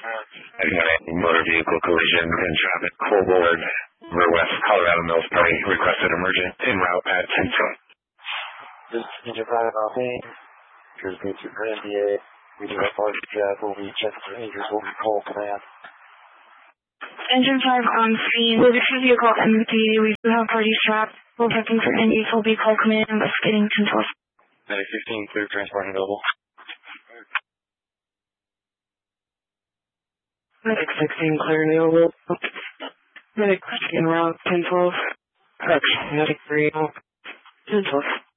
Motor vehicle collision and traffic. Full board. River West Colorado Mills Party requested emergent en route at 10:12. This is Engine 5 on scene. Here's B2 Grand DA. We do have party check. We'll be checking for injuries. We'll be call command. Engine 5 on scene. We'll be vehicle empty. We do have party strapped. We'll be checking for injuries. We'll be call command. Investigating 1012. Medic 15, clear transport and available. Medic 16, clear and available. Medic en route 1012. Correction. Medic 3, 1012.